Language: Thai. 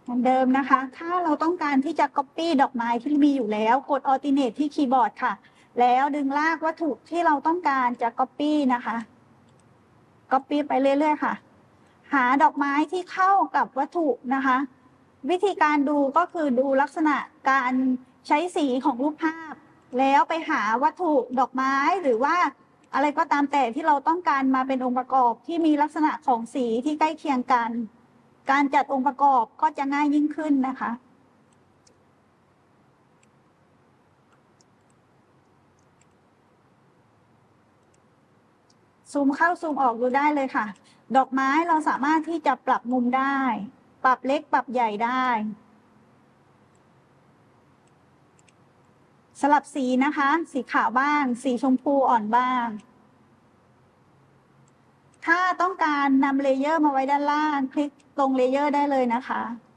เหมือนเดิมนะคะ ถ้าเราต้องการที่จะ Copy ดอกไม้ที่มีอยู่แล้ว กด Alternate ที่คีย์บอร์ดค่ะ แล้วดึงลากวัตถุที่เราต้องการจะ Copy นะคะ Copy ไปเรื่อยๆค่ะ หาดอกไม้ที่เข้ากับวัตถุนะคะ วิธีการดูก็คือดูลักษณะการใช้สีของรูปภาพ แล้วไปหาวัตถุดอกไม้หรือว่าอะไรก็ตามแต่ที่เราต้องการมาเป็นองค์ประกอบที่มีลักษณะของสีที่ใกล้เคียงกัน การจัดองค์ประกอบก็จะง่ายยิ่งขึ้นนะคะซูมเข้าซูมออกดูได้เลยค่ะดอกไม้เราสามารถที่จะปรับมุมได้ปรับเล็กปรับใหญ่ได้สลับสีนะคะสีขาวบ้างสีชมพูอ่อนบ้างถ้าต้องการนำเลเยอร์มาไว้ด้านล่างคลิกตรงเลเยอร์ได้เลยนะคะ